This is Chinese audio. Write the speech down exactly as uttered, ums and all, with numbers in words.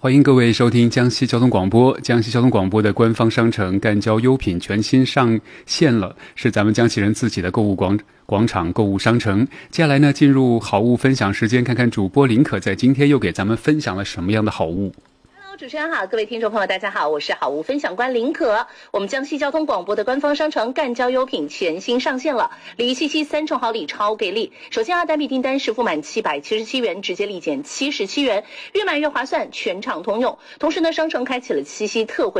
欢迎各位收听江西交通广播。江西交通广播的官方商城赣交优品全新上线了，是咱们江西人自己的购物广广场购物商城。接下来呢，进入好物分享时间，看看主播林可在今天又给咱们分享了什么样的好物。 主持人好，各位听众朋友大家好，我是好物分享官林可。我们江西交通广播的官方商城赣交优品全新上线了，礼七七三重好礼超给力。首先啊，单笔订单是付满七百七十七元直接立减七十七元，越买越划算，全场通用。同时呢，商城开启了七夕特惠